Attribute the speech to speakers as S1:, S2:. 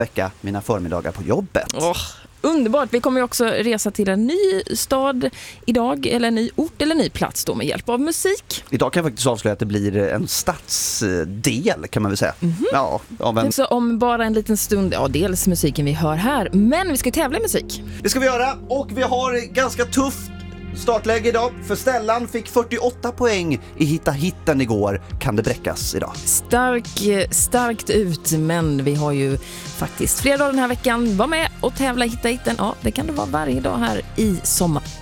S1: vecka mina förmiddagar på jobbet.
S2: Underbart. Vi kommer ju också resa till en ny stad idag, eller en ny ort eller ny plats då med hjälp av musik.
S1: Idag kan jag faktiskt avslöja att det blir en stadsdel, kan man väl säga. Ja,
S2: Så om bara en liten stund, dels musiken vi hör här, men vi ska tävla i musik.
S1: Det ska vi göra, och vi har ganska tufft startläge idag, för Stellan fick 48 poäng i Hitta hitten igår. Kan det bräckas idag?
S2: Starkt ut, men vi har ju faktiskt flera dagar den här veckan. Var med och tävla i Hitta hitten. Ja, det kan det vara varje dag här i sommar.